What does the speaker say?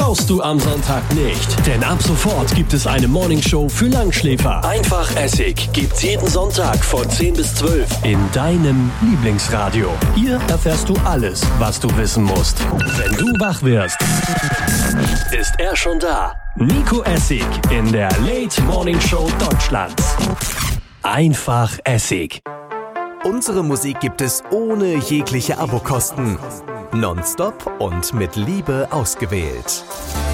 brauchst du am Sonntag nicht. Denn ab sofort gibt es eine Morningshow für Langschläfer. Einfach Essig gibt's jeden Sonntag von 10 bis 12 in deinem Lieblingsradio. Hier erfährst du alles, was du wissen musst. Wenn du wach wirst, ist er schon da. Nico Essig in der Late Morning Show Deutschlands. Einfach Essig. Unsere Musik gibt es ohne jegliche Abokosten. Nonstop und mit Liebe ausgewählt.